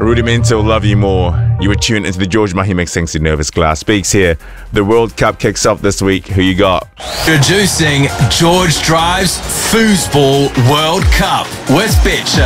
Rudimental, Love You More. You were tuned into the George Mahi mixing to Nervous Glass. Speaks here. The World Cup kicks off this week. Who you got? Introducing George Drive's Foosball World Cup with Betcha.